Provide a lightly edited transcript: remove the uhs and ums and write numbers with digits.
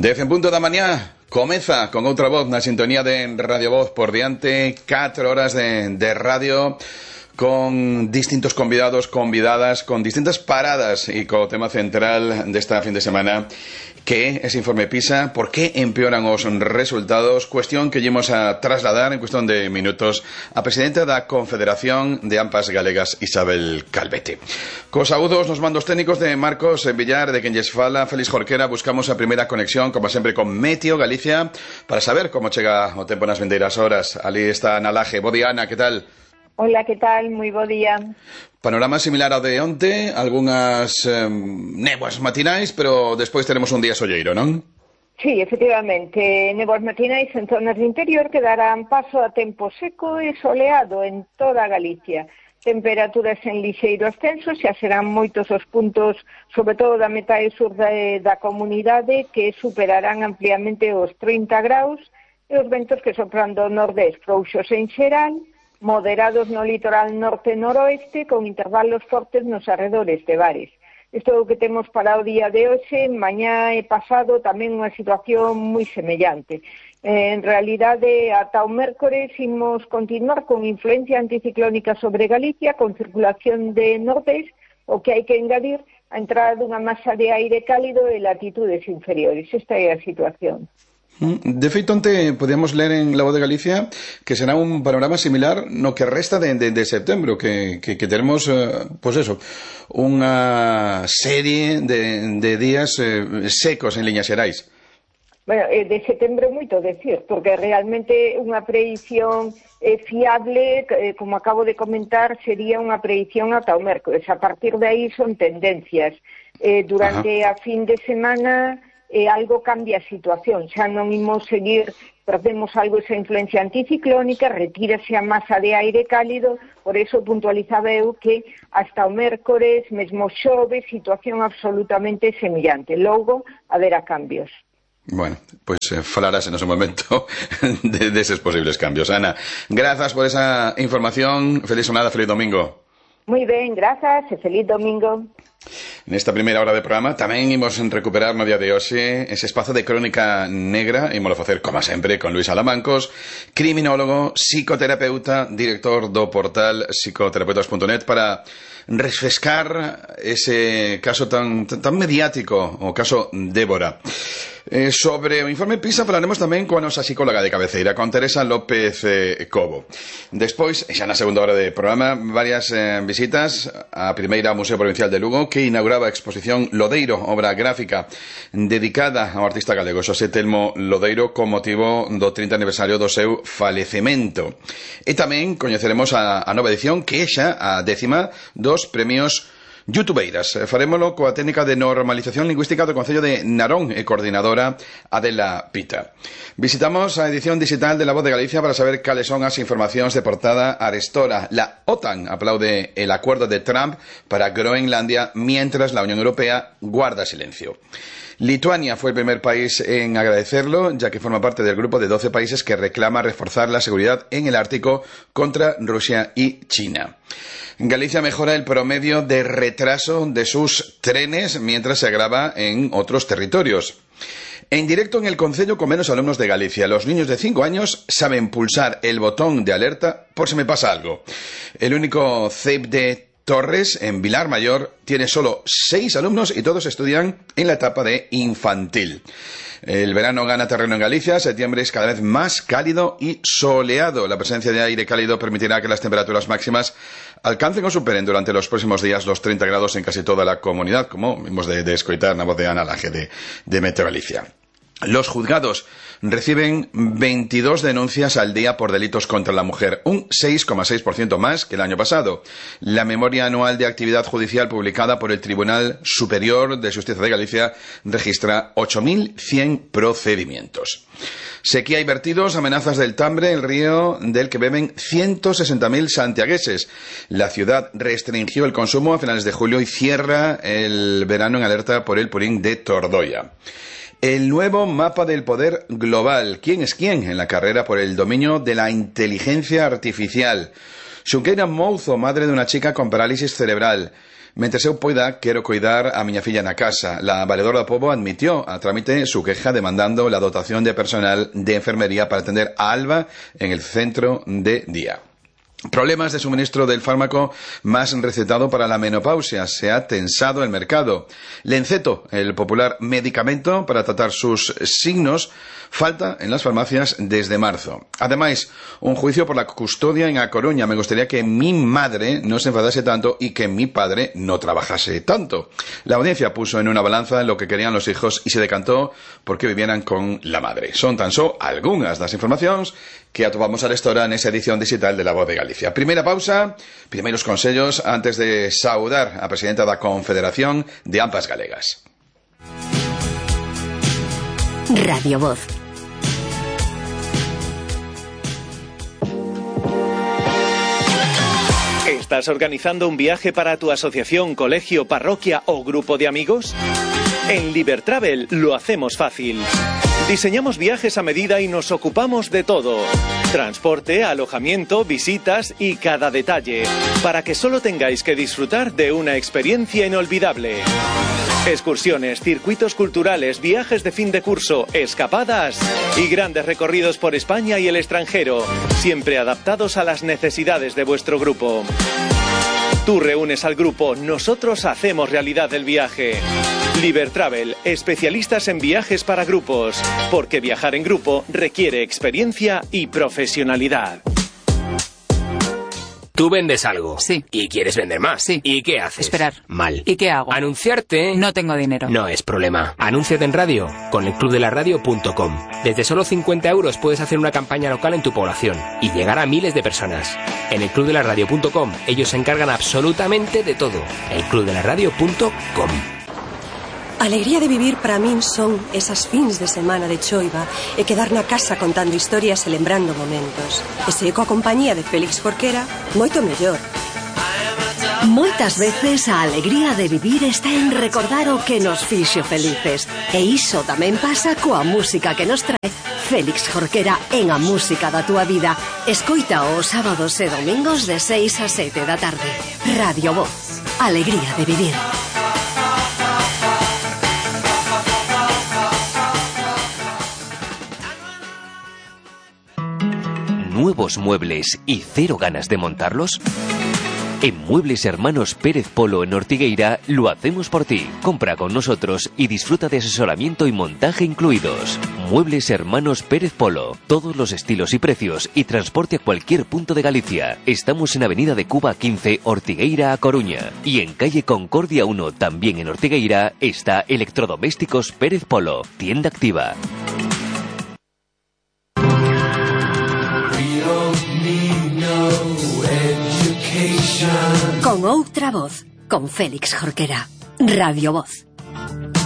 10 en punto da mañá, comeza con outra voz na sintonía de Radio Voz por diante, 4 horas de radio con distintos convidados, convidadas, con distintas paradas e co tema central desta fin de semana, que é ese informe PISA, por que empeoran os resultados, cuestión que llevamos a trasladar en cuestión de minutos a presidenta da Confederación de AMPAs Galegas, Isabel Calvete. Cos saúdos nos mandos técnicos de Marcos Villar, de quen lles fala Félix Jorquera, buscamos a primeira conexión, como sempre, con Meteo Galicia, para saber como chega o tempo nas vindeiras horas. Ali está Ana Laje. Bo día, Ana, que tal? Hola, que tal? Moi bo día. Panorama similar ao de onte, algunhas néboas matinais, pero despois teremos un día solleiro, non? Sí, efectivamente, néboas matinais en zonas de interior que darán paso a tempo seco e soleado en toda Galicia. Temperaturas en lixeiro ascenso, xa serán moitos os puntos, sobre todo da metade sur da comunidade, que superarán ampliamente os 30 graus, e os ventos que sopran do nordés frouxos en xeral, moderados no litoral norte e noroeste, con intervalos fortes nos arredores de bares. Isto é o que temos para o día de hoxe. Mañá e pasado tamén unha situación moi semellante. En realidade, ata o mércores imos continuar con influencia anticiclónica sobre Galicia, con circulación de nordés, o que hai que engadir a entrada dunha masa de aire cálido e latitudes inferiores. Esta é a situación. De feito, onte podíamos ler en La Voz de Galicia que será un panorama similar no que resta de setembro, que teremos, pois eso, unha serie de días secos en liñas xerais. Bueno, de setembro moito decir, porque realmente unha predición fiable, como acabo de comentar, sería unha predición ata o mércores. A partir de aí son tendencias. Durante a fin de semana algo cambia a situación, xa non imos seguir, perdemos algo esa influencia anticiclónica, retírase a masa de aire cálido, por eso puntualizaba eu que hasta o mércores, mesmo xove, situación absolutamente semellante. Logo, haberá cambios. Bueno, pues falarás en ese momento de esos posibles cambios. Ana, grazas por esa información. Feliz jornada, feliz domingo. Moi ben, grazas e feliz domingo. Nesta primeira hora de programa tamén imos recuperar no día de hoxe ese espazo de crónica negra. Imos facer, como sempre, con Luis Alamancos, criminólogo, psicoterapeuta, director do portal psicoterapeutas.net, para refrescar ese caso tan mediático, o caso Débora. Sobre o informe PISA falaremos tamén coa nosa psicóloga de cabeceira, con Teresa López Cobo. Despois, xa na segunda hora de programa, varias visitas. A primeira ao Museo Provincial de Lugo, que inauguraba a exposición Lodeiro, obra gráfica dedicada ao artista galego Xosé Telmo Lodeiro, con motivo do 30 aniversario do seu falecemento. E tamén coñeceremos a nova edición, que é xa a 10ª dos premios Youtubeiras. Farémolo coa técnica de normalización lingüística do Concello de Narón e coordinadora Adela Pita. Visitamos a edición digital de La Voz de Galicia para saber cales son as informacións de portada arestora. La OTAN aplaude el acuerdo de Trump para Groenlandia, mientras la Unión Europea guarda silencio. Lituania fue el primer país en agradecerlo, ya que forma parte del grupo de 12 países que reclama reforzar la seguridad en el Ártico contra Rusia y China. Galicia mejora el promedio de retraso de sus trenes mientras se agrava en otros territorios. En directo en el Concello con menos alumnos de Galicia, los niños de 5 años saben pulsar el botón de alerta por si me pasa algo. El único CEIP de Torres, en Vilar Mayor, tiene solo 6 alumnos y todos estudian en la etapa de infantil. El verano gana terreno en Galicia, septiembre es cada vez más cálido y soleado. La presencia de aire cálido permitirá que las temperaturas máximas alcancen o superen durante los próximos días los 30 grados en casi toda la comunidad, como hemos de escoitar na voz de Ana Laje de Meteo Galicia. Los juzgados reciben 22 denuncias al día por delitos contra la mujer, un 6,6% más que el año pasado. La memoria anual de actividad judicial publicada por el Tribunal Superior de Justicia de Galicia registra 8.100 procedimientos. Sequía y vertidos, amenazas del Tambre, el río del que beben 160.000 santiagueses. La ciudad restringió el consumo a finales de julio y cierra el verano en alerta por el Purín de Tordoya. El nuevo mapa del poder global. ¿Quién es quién en la carrera por el dominio de la inteligencia artificial? Xunqueira Mouzo, madre de una chica con parálisis cerebral. Mentre eu poida, quero cuidar a miña filla na casa. La valedora do pobo admitió a trámite su queja demandando la dotación de personal de enfermería para atender a Alba en el centro de día. Problemas de suministro del fármaco más recetado para la menopausia. Se ha tensado el mercado. Lenceto, el popular medicamento para tratar sus signos, falta en las farmacias desde marzo. Además, un juicio por la custodia en A Coruña. Me gustaría que mi madre no se enfadase tanto y que mi padre no trabajase tanto. La audiencia puso en una balanza lo que querían los hijos y se decantó porque vivieran con la madre. Son tan só algunhas das informacións que atopamos a lestora nesa edición digital de La Voz de Galicia. Primeira pausa, primeiros consellos antes de saudar a presidenta da Confederación de AMPAs Galegas. Radio Voz. ¿Estás organizando un viaje para tu asociación, colegio, parroquia o grupo de amigos? En Libertravel lo hacemos fácil. Diseñamos viajes a medida y nos ocupamos de todo. Transporte, alojamiento, visitas y cada detalle, para que solo tengáis que disfrutar de una experiencia inolvidable. Excursiones, circuitos culturales, viajes de fin de curso, escapadas y grandes recorridos por España y el extranjero, siempre adaptados a las necesidades de vuestro grupo. Tú reúnes al grupo, nosotros hacemos realidad el viaje. Libertravel, especialistas en viajes para grupos, porque viajar en grupo requiere experiencia y profesionalidad. Tú vendes algo. Sí. Y quieres vender más. Sí. ¿Y qué haces? Esperar. Mal. ¿Y qué hago? Anunciarte. No tengo dinero. No es problema. Anúnciate en radio con elclubdelaradio.com. Desde solo 50 € puedes hacer una campaña local en tu población y llegar a miles de personas. En elclubdelaradio.com ellos se encargan absolutamente de todo. elclubdelaradio.com. Alegría de vivir para min son esas fins de semana de choiva e quedar na casa contando historias e lembrando momentos. E se coa compañía de Félix Jorquera, moito mellor. Moitas veces a alegría de vivir está en recordar o que nos fixo felices. E iso tamén pasa coa música que nos trae Félix Jorquera en A Música da Túa Vida. Escoita os sábados e domingos de 6 a 7 da tarde. Radio Voz. Alegría de vivir. ¿Nuevos muebles y cero ganas de montarlos? En Muebles Hermanos Pérez Polo en Ortigueira lo hacemos por ti. Compra con nosotros y disfruta de asesoramiento y montaje incluidos. Muebles Hermanos Pérez Polo. Todos los estilos y precios y transporte a cualquier punto de Galicia. Estamos en Avenida de Cuba 15, Ortigueira, A Coruña. Y en calle Concordia 1, también en Ortigueira, está Electrodomésticos Pérez Polo. Tienda activa. Con outra voz, con Félix Jorquera. Radio Voz.